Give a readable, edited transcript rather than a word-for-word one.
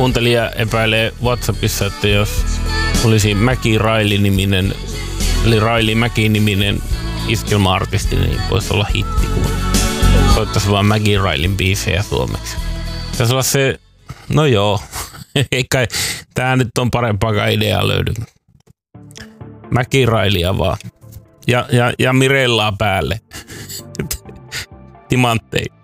kuuntelija epäilee WhatsAppissa, että jos olisi Mäki Raili-niminen, eli Raili Mäki-niminen iskelma-artisti, niin voisi olla hitti, kun soittaisi vaan Mäki Railin biisejä suomeksi. Tässä olla se, no joo, eikä tää nyt on parempaakaan ideaa löydy. Mäki Railia vaan. Ja Mirellaa päälle. Timanttei.